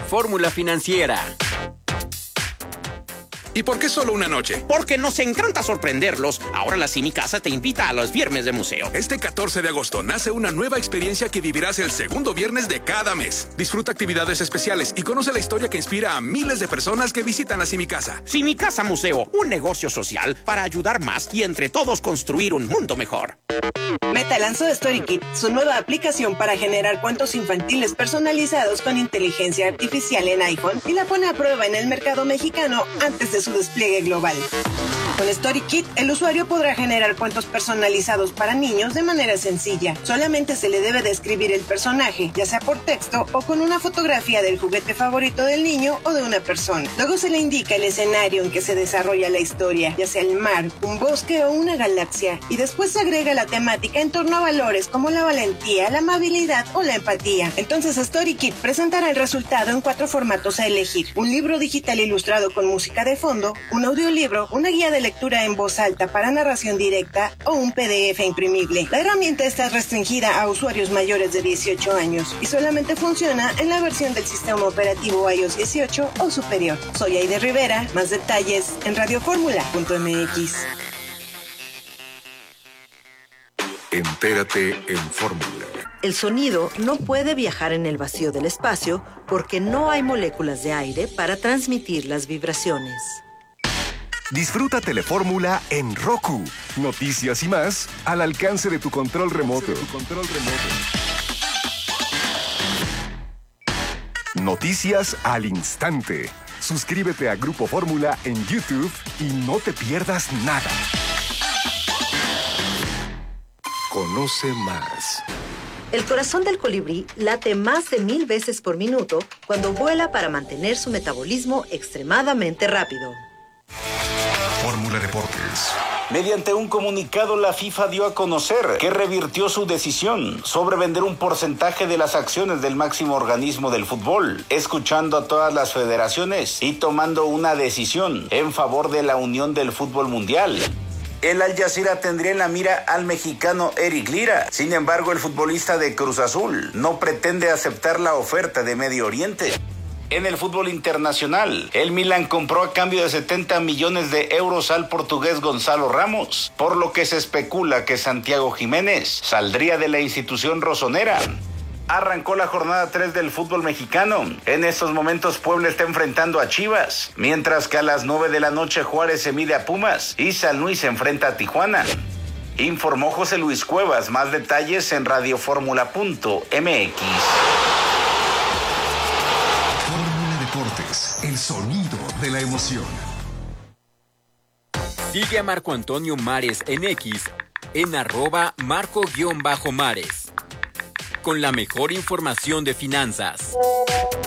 Fórmula Financiera. ¿Y por qué solo una noche? Porque nos encanta sorprenderlos. Ahora la Simicasa te invita a los viernes de museo. Este 14 de agosto nace una nueva experiencia que vivirás el segundo viernes de cada mes. Disfruta actividades especiales y conoce la historia que inspira a miles de personas que visitan la Simicasa. Simicasa Museo, un negocio social para ayudar más y entre todos construir un mundo mejor. Meta lanzó StoryKit, su nueva aplicación para generar cuentos infantiles personalizados con inteligencia artificial en iPhone, y la pone a prueba en el mercado mexicano antes de su despliegue global. Con StoryKit, el usuario podrá generar cuentos personalizados para niños de manera sencilla. Solamente se le debe describir el personaje, ya sea por texto o con una fotografía del juguete favorito del niño o de una persona. Luego se le indica el escenario en que se desarrolla la historia, ya sea el mar, un bosque o una galaxia, y después se agrega la temática en torno a valores como la valentía, la amabilidad o la empatía. Entonces StoryKit presentará el resultado en 4 formatos a elegir: un libro digital ilustrado con música de fondo, un audiolibro, una guía de lectura en voz alta para narración directa o un PDF imprimible. La herramienta está restringida a usuarios mayores de 18 años y solamente funciona en la versión del sistema operativo iOS 18 o superior. Soy Aide Rivera, más detalles en radioformula.mx. Entérate en Fórmula. El sonido no puede viajar en el vacío del espacio porque no hay moléculas de aire para transmitir las vibraciones. Disfruta Telefórmula en Roku. Noticias y más al alcance de tu control remoto. Noticias al instante. Suscríbete a Grupo Fórmula en YouTube y no te pierdas nada. Conoce más. El corazón del colibrí late más de 1000 veces por minuto cuando vuela para mantener su metabolismo extremadamente rápido. Fórmula Deportes. Mediante un comunicado, la FIFA dio a conocer que revirtió su decisión sobre vender un porcentaje de las acciones del máximo organismo del fútbol, escuchando a todas las federaciones y tomando una decisión en favor de la unión del fútbol mundial. El Al Jazeera tendría en la mira al mexicano Eric Lira. Sin embargo, el futbolista de Cruz Azul no pretende aceptar la oferta de Medio Oriente. En el fútbol internacional, el Milan compró a cambio de 70 millones de euros al portugués Gonzalo Ramos, por lo que se especula que Santiago Jiménez saldría de la institución rosonera. Arrancó la jornada 3 del fútbol mexicano. En estos momentos Puebla está enfrentando a Chivas, mientras que a las 9 de la noche Juárez se mide a Pumas y San Luis se enfrenta a Tijuana. Informó José Luis Cuevas. Más detalles en radioformula.mx. Deportes, el sonido de la emoción. Sigue a Marco Antonio Mares en X, en @Marco_Mares. Con la mejor información de finanzas.